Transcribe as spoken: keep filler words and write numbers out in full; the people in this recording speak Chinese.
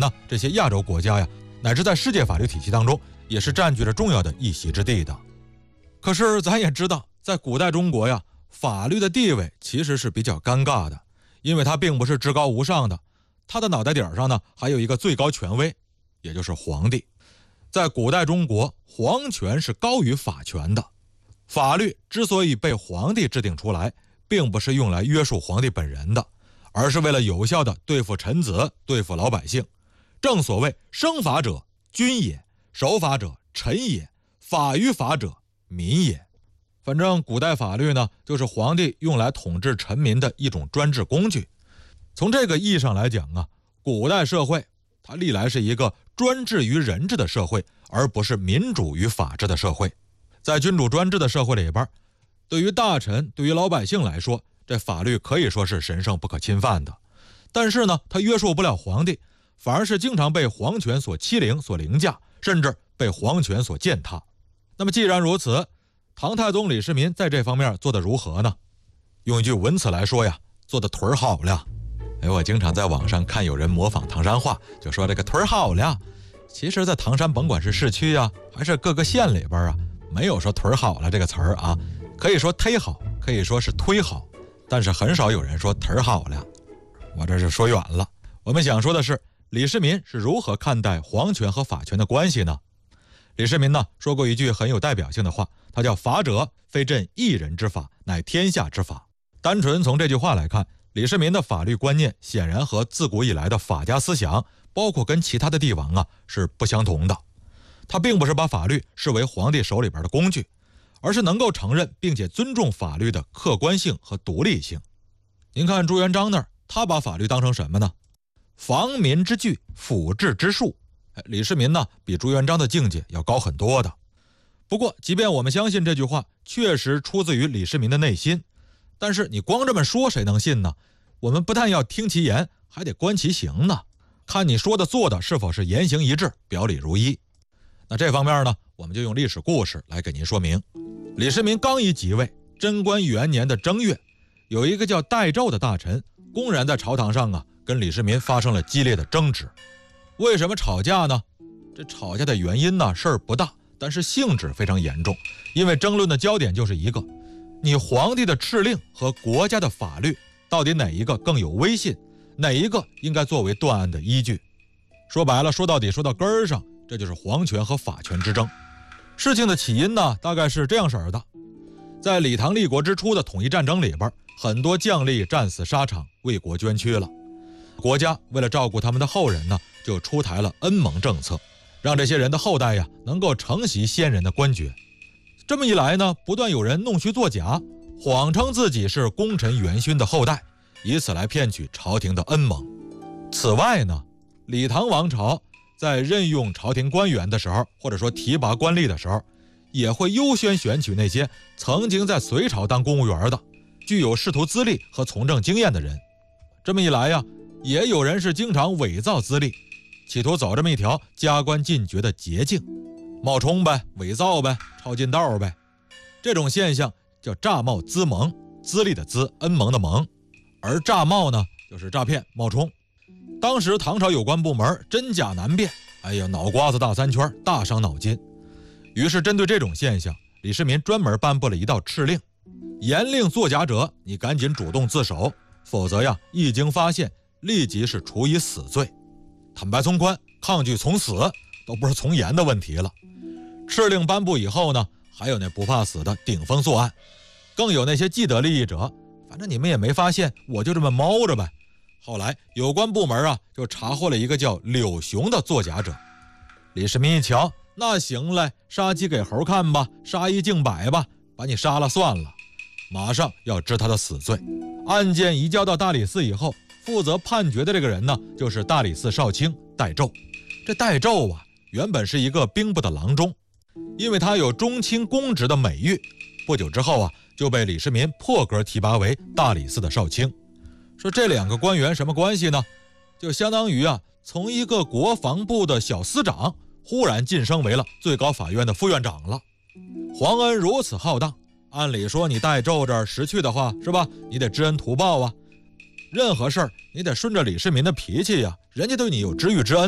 呢，这些亚洲国家呀，乃至在世界法律体系当中，也是占据着重要的一席之地的。可是咱也知道，在古代中国呀，法律的地位其实是比较尴尬的，因为它并不是至高无上的，它的脑袋顶上呢还有一个最高权威，也就是皇帝。在古代中国，皇权是高于法权的。法律之所以被皇帝制定出来，并不是用来约束皇帝本人的，而是为了有效地对付臣子，对付老百姓。正所谓生法者君也，守法者臣也，法于法者民也。反正古代法律呢，就是皇帝用来统治臣民的一种专制工具。从这个意义上来讲啊，古代社会它历来是一个专制于人治的社会，而不是民主与法治的社会。在君主专制的社会里边，对于大臣，对于老百姓来说，这法律可以说是神圣不可侵犯的。但是呢，它约束不了皇帝，反而是经常被皇权所欺凌、所凌驾，甚至被皇权所践踏。那么既然如此，唐太宗李世民在这方面做得如何呢？用一句文词来说呀，做得忒儿好了。哎，我经常在网上看有人模仿唐山话，就说这个忒儿好了。其实在唐山甭管是市区啊，还是各个县里边啊，没有说忒儿好了这个词儿啊，可以说忒好，可以说是忒好，但是很少有人说忒儿好了。我这是说远了。我们想说的是，李世民是如何看待皇权和法权的关系呢？李世民呢说过一句很有代表性的话，他叫法者非朕一人之法，乃天下之法。单纯从这句话来看，李世民的法律观念显然和自古以来的法家思想，包括跟其他的帝王啊是不相同的。他并不是把法律视为皇帝手里边的工具，而是能够承认并且尊重法律的客观性和独立性。您看朱元璋那儿，他把法律当成什么呢？防民之具，辅治之术。李世民呢比朱元璋的境界要高很多的。不过即便我们相信这句话确实出自于李世民的内心，但是你光这么说谁能信呢？我们不但要听其言，还得观其行呢，看你说的做的是否是言行一致，表里如一。那这方面呢，我们就用历史故事来给您说明。李世民刚一即位，贞观元年的正月，有一个叫戴胄的大臣公然在朝堂上啊跟李世民发生了激烈的争执。为什么吵架呢？这吵架的原因呢事儿不大，但是性质非常严重，因为争论的焦点就是一个，你皇帝的敕令和国家的法律到底哪一个更有威信，哪一个应该作为断案的依据。说白了，说到底，说到根儿上，这就是皇权和法权之争。事情的起因呢大概是这样式儿的。在李唐立国之初的统一战争里边，很多将领战死沙场，为国捐躯了。国家为了照顾他们的后人呢，就出台了恩盟政策，让这些人的后代呀能够承袭先人的官爵。这么一来呢，不断有人弄虚作假，谎称自己是功臣元勋的后代，以此来骗取朝廷的恩盟。此外呢，李唐王朝在任用朝廷官员的时候，或者说提拔官吏的时候，也会优先选取那些曾经在隋朝当公务员的，具有仕途资历和从政经验的人。这么一来呀，也有人是经常伪造资历，企图走这么一条加官进爵的捷径，冒充呗，伪造呗，抄近道呗。这种现象叫诈冒资盟，资历的资，恩盟的盟。而诈冒呢，就是诈骗冒充。当时唐朝有关部门真假难辨，哎呀，脑瓜子大三圈，大伤脑筋。于是针对这种现象，李世民专门颁布了一道敕令，严令作假者你赶紧主动自首，否则呀，一经发现立即是处以死罪。坦白从宽，抗拒从死，都不是从严的问题了。敕令颁布以后呢，还有那不怕死的顶风作案，更有那些既得利益者，反正你们也没发现，我就这么猫着呗。后来有关部门啊就查获了一个叫柳雄的作假者。李世民一瞧，那行嘞，杀鸡给猴看吧，杀一儆百吧，把你杀了算了，马上要治他的死罪。案件移交到大理寺以后，负责判决的这个人呢，就是大理寺少卿戴胄。这戴胄啊，原本是一个兵部的郎中，因为他有中卿公职的美誉，不久之后啊，就被李世民破格提拔为大理寺的少卿。说这两个官员什么关系呢？就相当于啊，从一个国防部的小司长，忽然晋升为了最高法院的副院长了。皇恩如此浩荡，按理说你戴胄这儿识趣的话，是吧？你得知恩图报啊。任何事儿你得顺着李世民的脾气呀，人家对你有知遇之恩，